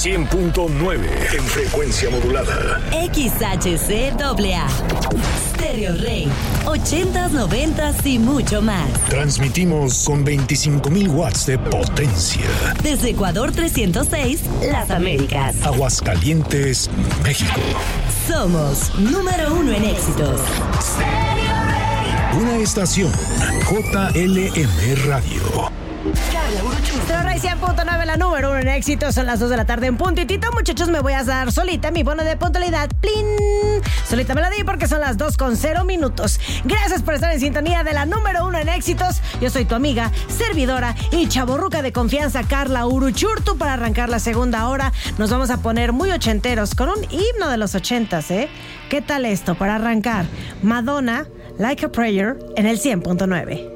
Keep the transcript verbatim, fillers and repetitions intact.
cien punto nueve en frecuencia modulada. X H C A A. Stereo Rey. ochentas, noventas y mucho más. Transmitimos con veinticinco mil watts de potencia. Desde Ecuador trescientos seis, Las Américas. Aguascalientes, México. Somos número uno en éxitos. Una estación J L M Radio. Stereo Rey cien punto nueve, la número uno en éxitos. Son las dos de la tarde en puntitito. Muchachos, me voy a dar solita mi bono de puntualidad. ¡Plin! Solita me la di porque son las dos con cero minutos. Gracias por estar en sintonía de la número uno en éxitos. Yo soy tu amiga, servidora y chavorruca de confianza, Carla Uruchurtu. Para arrancar la segunda hora, nos vamos a poner muy ochenteros con un himno de los ochentas, ¿eh? ¿Qué tal esto? Para arrancar, Madonna, Like a Prayer, en el cien punto nueve.